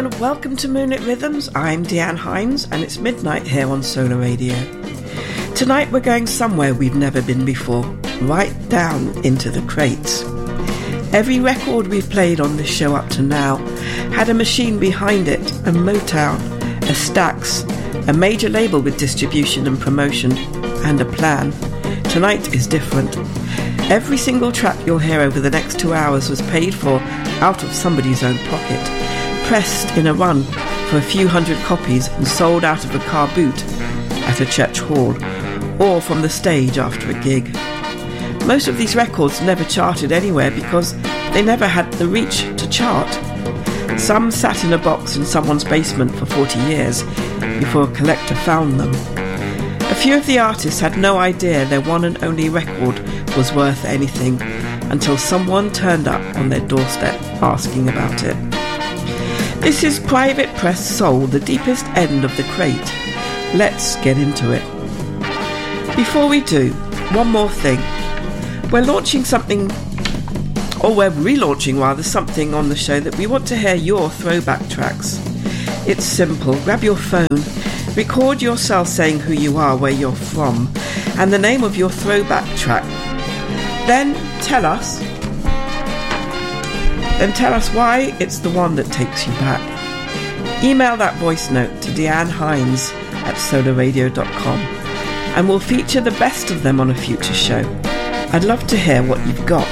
and welcome to Moonlit Rhythms. I'm Deanne Hines and it's midnight here on Solar Radio. Tonight we're going somewhere we've never been before, right down into the crates. Every record we've played on this show up to now had a machine behind it, a Motown, a Stax, a major label with distribution and promotion, and a plan. Tonight is different. Every single track you'll hear over the next 2 hours was paid for out of somebody's own pocket, pressed in a run for a few hundred copies and sold out of a car boot at a church hall, or from the stage after a gig. Most of these records never charted anywhere because they never had the reach to chart. Some sat in a box in someone's basement for 40 years before a collector found them. A few of the artists had no idea their one and only record was worth anything until someone turned up on their doorstep asking about it. This is Private Press Soul, the deepest end of the crate. Let's get into it. Before we do, one more thing. We're launching something, or we're relaunching rather, something on the show that we want to hear your throwback tracks. It's simple. Grab your phone, record yourself saying who you are, where you're from, and the name of your throwback track. Then tell us why it's the one that takes you back. Email that voice note to deannehines@solarradio.com and we'll feature the best of them on a future show. I'd love to hear what you've got.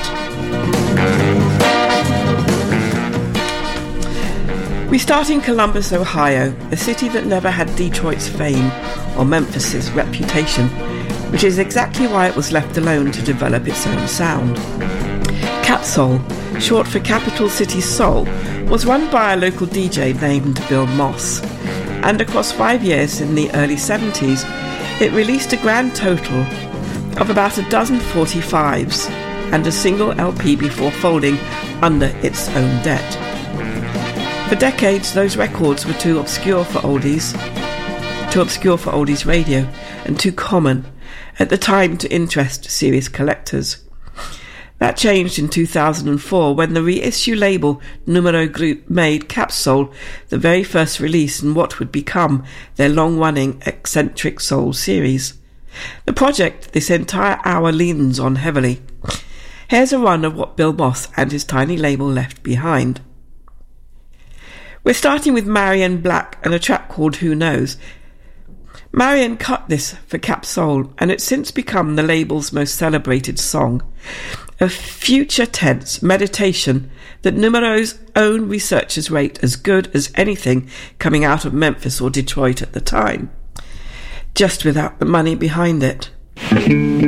We start in Columbus, Ohio, a city that never had Detroit's fame or Memphis's reputation, which is exactly why it was left alone to develop its own sound. Capsoul, short for Capital City Soul, was run by a local DJ named Bill Moss, and across 5 years in the early 70s, it released a grand total of about a dozen 45s and a single LP before folding under its own debt. For decades, those records were too obscure for oldies radio, and too common at the time to interest serious collectors. That changed in 2004 when the reissue label Numero Group made Capsoul the very first release in what would become their long-running Eccentric Soul series. The project this entire hour leans on heavily. Here's a run of what Bill Moss and his tiny label left behind. We're starting with Marion Black and a track called Who Knows. Marion cut this for Capsoul, and it's since become the label's most celebrated song, a future tense meditation that Numero's own researchers rate as good as anything coming out of Memphis or Detroit at the time, just without the money behind it.